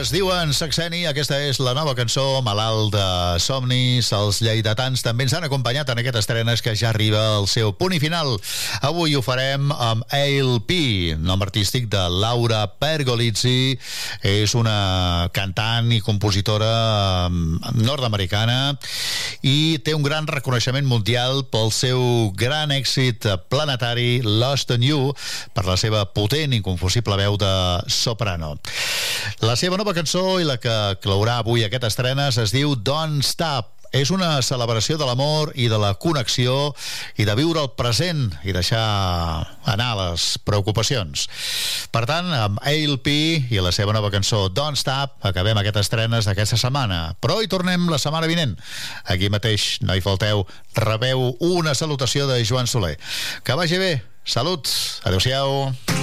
Es diuen Saxeni, aquesta és la nova cançó, Malalt de somnis. Els lleidatans també ens han acompanyat en aquest estrenes que ja arriba al seu punt i final. Avui ho farem amb ALP, nom artístic de Laura Pergolizzi. És una cantant i compositora nord-americana i té un gran reconeixement mundial pel seu gran èxit planetari Lost on You, per la seva potent i inconfusible veu de soprano. La seva nova cançó i la que clourà avui aquest estrenes es diu Don't Stop. És una celebració de l'amor i de la connexió i de viure el present i deixar anar les preocupacions. Per tant, amb ALP i la seva nova cançó Don't Stop acabem aquest estrenes d'aquesta setmana. Però hi tornem la setmana vinent. Aquí mateix, no hi falteu, rebeu una salutació de Joan Soler. Que vagi bé. Salut. Adéu-siau.